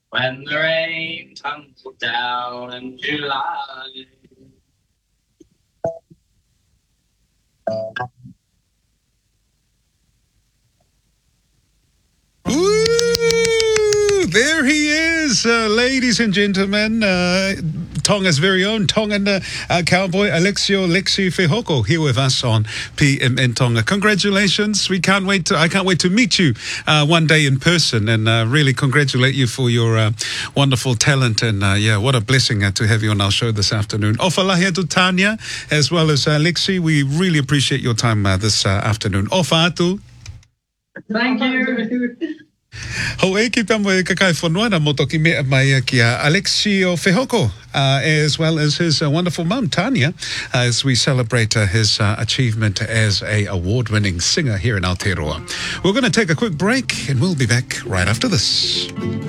when the rain comes down in July. Woo! There he is, ladies and gentlemen. Tonga's very own Tongan cowboy Alexio Lexi Fehoko here with us on PMN Tonga. Congratulations! I can't wait to meet you one day in person, and really congratulate you for your wonderful talent. And what a blessing to have you on our show this afternoon. Ofalahi atu Tanya, as well as Lexi. We really appreciate your time this afternoon. Ofa atu. Thank you. Ho e ki pamo e kakai whanua na motoki mea mai ki Alexio Fehoko, as well as his wonderful mum, Tanya, as we celebrate his achievement as a award-winning singer here in Aotearoa. We're going to take a quick break, and we'll be back right after this.